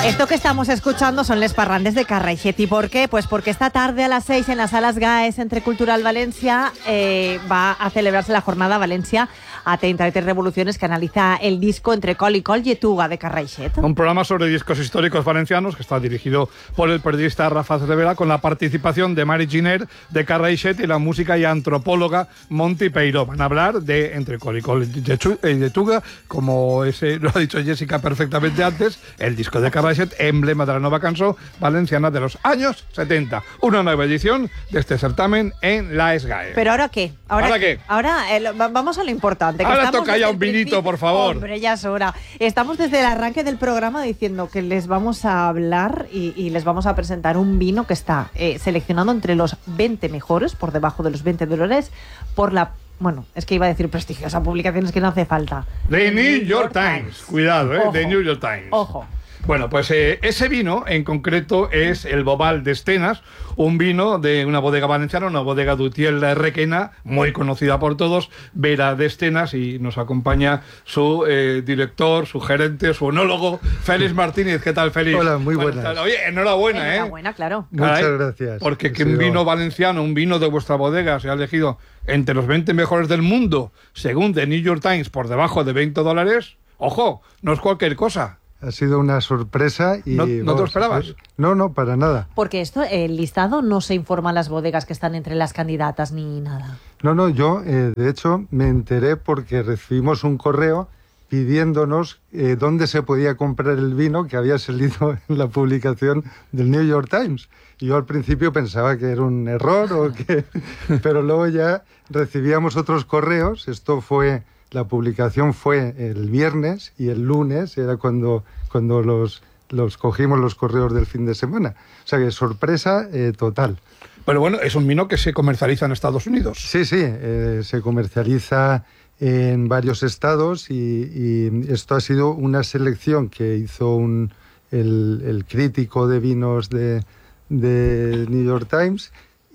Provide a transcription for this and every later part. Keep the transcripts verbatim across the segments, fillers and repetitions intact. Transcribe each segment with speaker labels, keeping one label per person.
Speaker 1: Esto que estamos escuchando son les parrandes de Carraixet. ¿Y por qué? Pues porque esta tarde a las seis en las salas GAES Entre Cultural Valencia eh, va a celebrarse la jornada Valencia a treinta y tres revoluciones, que analiza el disco Entre Col y Col Lletuga de Carraixet.
Speaker 2: Un programa sobre discos históricos valencianos que está dirigido por el periodista Rafa Cervera, con la participación de Mari Giner de Carraixet y la música y antropóloga Monty Peiró. Van a hablar de Entre Col y Col Lletuga, como ese lo ha dicho Jessica perfectamente antes, el disco de Carraixet, emblema de la nueva canción valenciana de los años setenta. Una nueva edición de este certamen en la SGAE.
Speaker 1: ¿Pero ahora qué? ¿Ahora,
Speaker 2: ¿Ahora qué?
Speaker 1: Ahora eh, vamos a lo importante. Que
Speaker 2: ahora toca ya un vinito, por favor.
Speaker 1: Hombre, ya es hora. Estamos desde el arranque del programa diciendo que les vamos a hablar y, y les vamos a presentar un vino que está eh, seleccionado entre los veinte mejores, por debajo de los veinte dólares, por la... Bueno, es que iba a decir prestigiosa publicaciones, que no hace falta.
Speaker 2: The New York Times. Cuidado, ¿eh?
Speaker 1: Ojo.
Speaker 2: The New York Times.
Speaker 1: Ojo.
Speaker 2: Bueno, pues eh, ese vino en concreto es el Bobal de Estenas, un vino de una bodega valenciana, una bodega d'Utiel Requena, muy conocida por todos, Vera de Estenas, y nos acompaña su eh, director, su gerente, su enólogo, Félix Martínez. ¿Qué tal, Félix?
Speaker 3: Hola, muy buenas.
Speaker 2: Buenas. Oye, enhorabuena, ¿eh?
Speaker 1: Enhorabuena, claro.
Speaker 3: Muchas
Speaker 2: Caray,
Speaker 3: gracias.
Speaker 2: Porque que
Speaker 3: Sí,
Speaker 2: un vino
Speaker 3: no.
Speaker 2: valenciano, un vino de vuestra bodega, se ha elegido entre los veinte mejores del mundo, según The New York Times, por debajo de veinte dólares, ojo, no es cualquier cosa.
Speaker 3: Ha sido una sorpresa y...
Speaker 2: ¿No, no te lo
Speaker 3: vamos,
Speaker 2: esperabas?
Speaker 3: eh, No, no, para nada.
Speaker 1: Porque esto, el listado no se informa a las bodegas que están entre las candidatas ni nada.
Speaker 3: No, no, yo eh, de hecho me enteré porque recibimos un correo pidiéndonos eh, dónde se podía comprar el vino que había salido en la publicación del New York Times. Y yo al principio pensaba que era un error o que... Pero luego ya recibíamos otros correos. Esto fue... La publicación fue el viernes y el lunes era cuando, cuando los, los cogimos los correos del fin de semana. O sea que sorpresa eh, total.
Speaker 2: Pero bueno, es un vino que se comercializa en Estados Unidos.
Speaker 3: Sí, sí, eh, se comercializa en varios estados y, y esto ha sido una selección que hizo un, el, el crítico de vinos de, de New York Times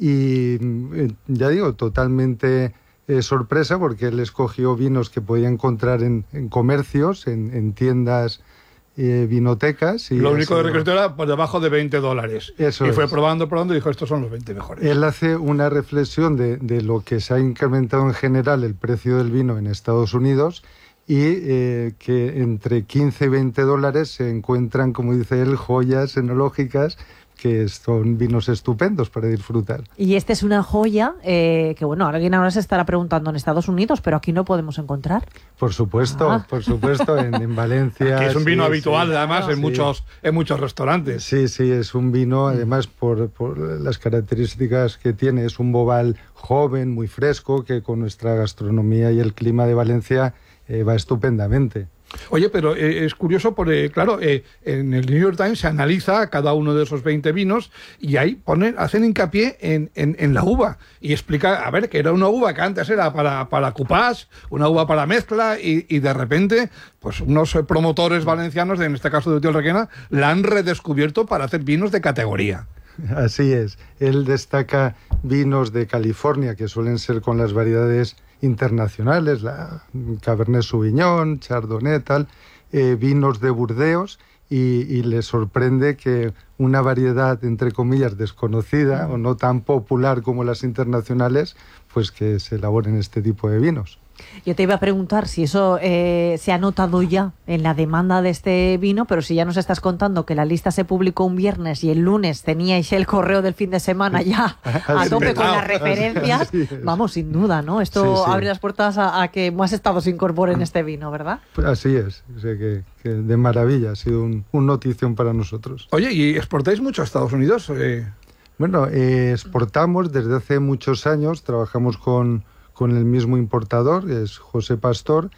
Speaker 3: y eh, ya digo, totalmente... Eh, sorpresa, porque él escogió vinos que podía encontrar en, en comercios, en, en tiendas, eh, vinotecas. Y
Speaker 2: Lo único
Speaker 3: sido...
Speaker 2: de requisito era por debajo de veinte dólares.
Speaker 3: Eso
Speaker 2: y fue
Speaker 3: es.
Speaker 2: probando, probando y dijo, estos son los veinte mejores.
Speaker 3: Él hace una reflexión de, de lo que se ha incrementado en general el precio del vino en Estados Unidos y eh, que entre quince y veinte dólares se encuentran, como dice él, joyas enológicas que son vinos estupendos para disfrutar.
Speaker 1: Y esta es una joya eh, que, bueno, alguien ahora se estará preguntando en Estados Unidos, pero aquí no podemos encontrar.
Speaker 3: Por supuesto,
Speaker 1: Ah.
Speaker 3: por supuesto, en, en Valencia.
Speaker 2: Que es un vino
Speaker 3: sí,
Speaker 2: habitual,
Speaker 3: sí.
Speaker 2: además, en,
Speaker 3: Sí.
Speaker 2: muchos, en muchos restaurantes.
Speaker 3: Sí, sí, es un vino, además, por, por las características que tiene. Es un bobal joven, muy fresco, que con nuestra gastronomía y el clima de Valencia eh, va estupendamente.
Speaker 2: Oye, pero eh, es curioso porque, claro, eh, en el New York Times se analiza cada uno de esos veinte vinos y ahí ponen, hacen hincapié en, en, en la uva y explica, a ver, que era una uva que antes era para, para cupás, una uva para mezcla y, y de repente, pues unos promotores valencianos, en este caso de Utiel Requena, la han redescubierto para hacer vinos de categoría.
Speaker 3: Así es. Él destaca vinos de California que suelen ser con las variedades internacionales, la Cabernet Sauvignon, Chardonnay, tal, eh, vinos de Burdeos y, y le sorprende que una variedad, entre comillas, desconocida o no tan popular como las internacionales, pues que se elaboren este tipo de vinos.
Speaker 1: Yo te iba a preguntar si eso eh, se ha notado ya en la demanda de este vino, pero si ya nos estás contando que la lista se publicó un viernes y el lunes teníais el correo del fin de semana ya a tope con las referencias, vamos, sin duda, ¿no? Esto
Speaker 3: Sí, sí.
Speaker 1: abre las puertas a, a que más estados se incorporen este vino, ¿verdad?
Speaker 3: Pues así es, o sea que, que de maravilla, ha sido un, un notición para nosotros.
Speaker 2: Oye, ¿y exportáis mucho a Estados Unidos? Eh...
Speaker 3: Bueno, eh, exportamos desde hace muchos años, trabajamos con... con el mismo importador, es José Pastor,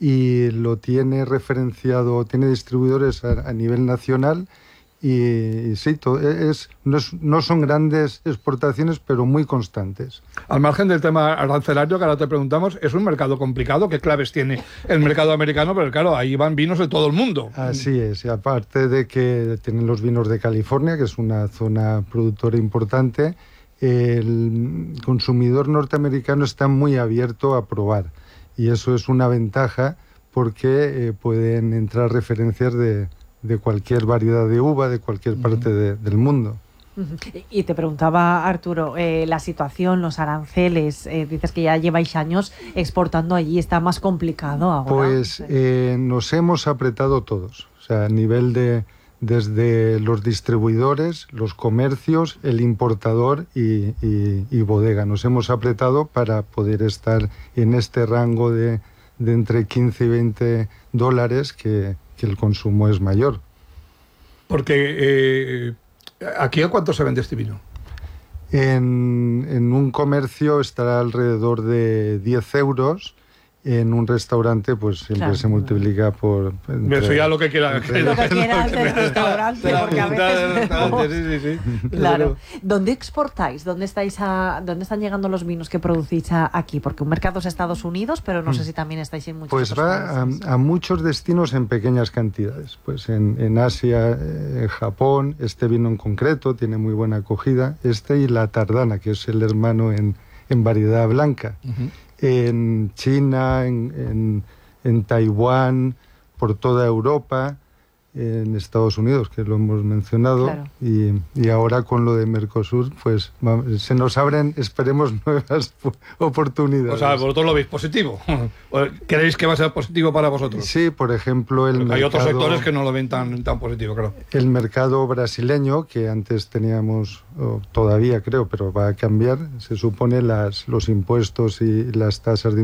Speaker 3: y lo tiene referenciado, tiene distribuidores a, a nivel nacional y, y sí, to, es, no, es, no son grandes exportaciones, pero muy constantes.
Speaker 2: Al margen del tema arancelario, que ahora te preguntamos, es un mercado complicado. ¿Qué claves tiene el mercado americano? Pero claro, ahí van vinos de todo el mundo.
Speaker 3: Así es, y aparte de que tienen los vinos de California, que es una zona productora importante, el consumidor norteamericano está muy abierto a probar y eso es una ventaja porque eh, pueden entrar referencias de, de cualquier variedad de uva de cualquier parte de, del mundo.
Speaker 1: Y te preguntaba, Arturo, eh, la situación, los aranceles, eh, dices que ya lleváis años exportando allí, ¿está más complicado ahora?
Speaker 3: Pues eh, nos hemos apretado todos, o sea, a nivel de, desde los distribuidores, los comercios, el importador y, y, y bodega. Nos hemos apretado para poder estar en este rango de, de entre quince y veinte dólares que, que el consumo es mayor.
Speaker 2: Porque... Eh, ¿aquí a cuánto se vende este vino?
Speaker 3: En, en un comercio estará alrededor de diez euros. En un restaurante, pues siempre
Speaker 1: claro,
Speaker 3: se multiplica por...
Speaker 2: Entre, Eso ya lo que quiera.
Speaker 1: Entre, lo que quieras del restaurante, porque a veces... Vemos,
Speaker 2: sí, sí, sí.
Speaker 1: Claro. ¿Dónde exportáis? ¿Dónde estáis a, dónde están llegando los vinos que producís a, aquí? Porque un mercado es Estados Unidos, pero no sé si también estáis en muchos
Speaker 3: Pues
Speaker 1: otros
Speaker 3: va
Speaker 1: países.
Speaker 3: a, a muchos destinos en pequeñas cantidades. Pues en, en Asia, en Japón, este vino en concreto tiene muy buena acogida. Este y la Tardana, que es el hermano en, en variedad blanca. Uh-huh. En China, en, en, en Taiwán, por toda Europa, en Estados Unidos, que lo hemos mencionado, claro. y, y ahora con lo de Mercosur, pues se nos abren, esperemos, nuevas oportunidades.
Speaker 2: O sea, vosotros lo veis positivo. ¿Creéis que va a ser positivo para vosotros?
Speaker 3: Sí, por ejemplo, el mercado...
Speaker 2: Hay otros sectores que no lo ven tan, tan positivo, claro.
Speaker 3: El mercado brasileño, que antes teníamos, o todavía creo, pero va a cambiar, se supone las, los impuestos y las tasas de